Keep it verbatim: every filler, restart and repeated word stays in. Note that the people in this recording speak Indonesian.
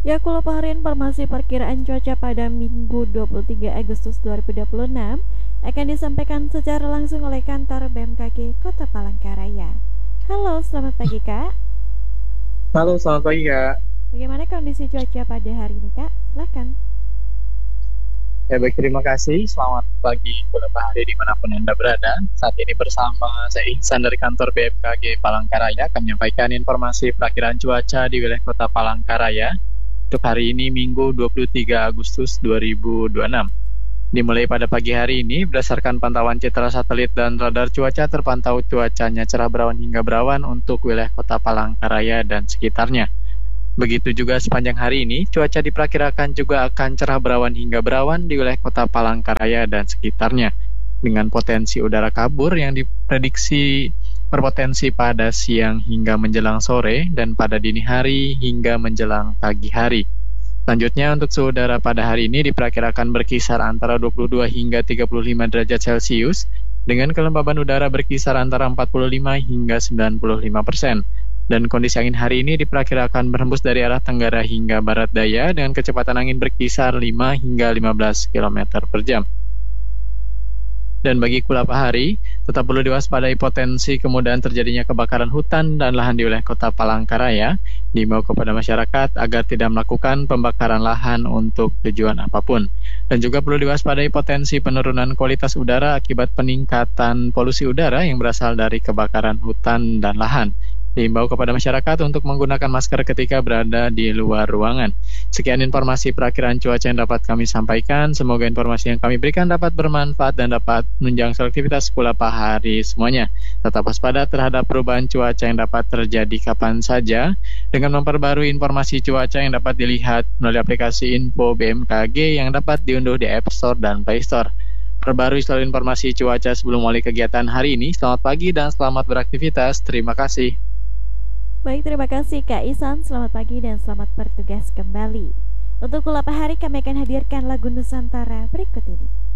Ya, kalau hari informasi perkiraan cuaca pada Minggu dua puluh tiga Agustus dua ribu dua puluh enam akan disampaikan secara langsung oleh kantor B M K G Kota Palangkaraya. Halo, selamat pagi Kak. Halo, selamat pagi Kak. Bagaimana kondisi cuaca pada hari ini Kak? Silahkan. Ya baik, terima kasih. Selamat pagi beberapa hari dimanapun Anda berada. Saat ini bersama saya Ihsan dari kantor B M K G Palangkaraya akan menyampaikan informasi perakiraan cuaca di wilayah Kota Palangkaraya untuk hari ini Minggu dua puluh tiga Agustus dua ribu dua puluh enam. Dimulai pada pagi hari ini, berdasarkan pantauan citra satelit dan radar cuaca, terpantau cuacanya cerah berawan hingga berawan untuk wilayah Kota Palangkaraya dan sekitarnya. Begitu juga sepanjang hari ini, cuaca diperkirakan juga akan cerah berawan hingga berawan di wilayah Kota Palangkaraya dan sekitarnya, dengan potensi udara kabur yang diprediksi berpotensi pada siang hingga menjelang sore dan pada dini hari hingga menjelang pagi hari. Selanjutnya, untuk suhu udara pada hari ini diperkirakan berkisar antara dua puluh dua hingga tiga puluh lima derajat Celcius, dengan kelembaban udara berkisar antara empat puluh lima hingga sembilan puluh lima persen. Dan kondisi angin hari ini diperkirakan berhembus dari arah tenggara hingga barat daya dengan kecepatan angin berkisar lima hingga lima belas kilometer per jam. Dan bagi kulapa hari, tetap perlu diwaspadai potensi kemudahan terjadinya kebakaran hutan dan lahan di wilayah Kota Palangkaraya. Diimbau kepada masyarakat agar tidak melakukan pembakaran lahan untuk tujuan apapun. Dan juga perlu diwaspadai potensi penurunan kualitas udara akibat peningkatan polusi udara yang berasal dari kebakaran hutan dan lahan. Diimbau kepada masyarakat untuk menggunakan masker ketika berada di luar ruangan. Sekian informasi perakiraan cuaca yang dapat kami sampaikan. Semoga informasi yang kami berikan dapat bermanfaat dan dapat menunjang selektivitas kulapa hari semuanya. Tetap waspada terhadap perubahan cuaca yang dapat terjadi kapan saja dengan memperbarui informasi cuaca yang dapat dilihat melalui aplikasi Info B M K G yang dapat diunduh di App Store dan Play Store. Perbarui selalu informasi cuaca sebelum mulai kegiatan hari ini. Selamat pagi dan selamat beraktivitas. Terima kasih. Baik, terima kasih Kak Ihsan. Selamat pagi dan selamat bertugas kembali. Untuk kulapa hari kami akan hadirkan lagu Nusantara berikut ini.